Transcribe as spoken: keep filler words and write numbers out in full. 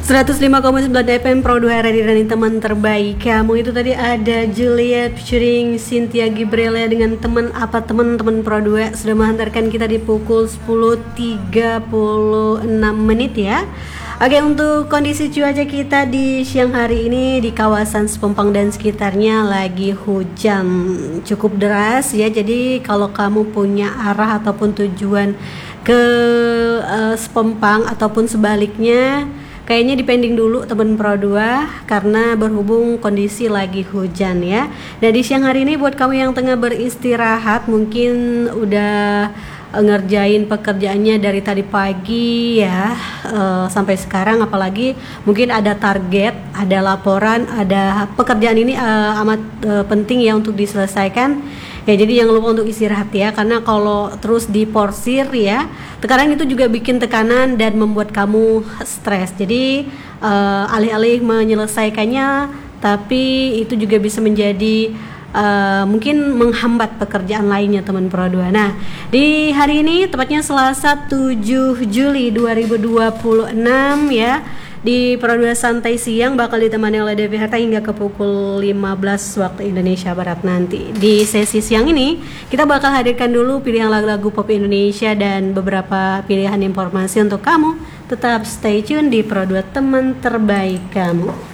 seratus lima koma sembilan F M Pro dua Radio dan teman terbaik kamu. Itu tadi ada Juliet featuring Cynthia Gibrella dengan teman apa teman-teman Pro dua sudah menghantarkan kita di pukul sepuluh tiga puluh enam menit ya. Oke, untuk kondisi cuaca kita di siang hari ini di kawasan Sepompang dan sekitarnya lagi hujan cukup deras ya. Jadi kalau kamu punya arah ataupun tujuan ke uh, Sepompang ataupun sebaliknya, kayaknya dipending dulu teman Pro dua karena berhubung kondisi lagi hujan ya. Dan di siang hari ini buat kamu yang tengah beristirahat mungkin udah ngerjain pekerjaannya dari tadi pagi ya uh, sampai sekarang, apalagi mungkin ada target, ada laporan, ada pekerjaan ini uh, amat uh, penting ya untuk diselesaikan ya. Jadi jangan lupa untuk istirahat ya, karena kalau terus diporsir ya tekanan itu juga bikin tekanan dan membuat kamu stres. Jadi uh, alih-alih menyelesaikannya, tapi itu juga bisa menjadi Uh, mungkin menghambat pekerjaan lainnya teman Pro dua. Nah, di hari ini tepatnya Selasa tujuh Juli dua ribu dua puluh enam ya, di Pro dua Santai Siang bakal ditemani oleh Devi Harta hingga ke pukul lima belas waktu Indonesia Barat nanti. Di sesi siang ini kita bakal hadirkan dulu pilihan lagu-lagu pop Indonesia dan beberapa pilihan informasi untuk kamu. Tetap stay tune di Pro dua teman terbaik kamu.